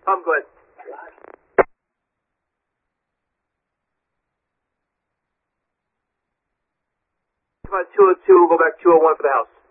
I'm good. Come on, 202, go back 201 for the house.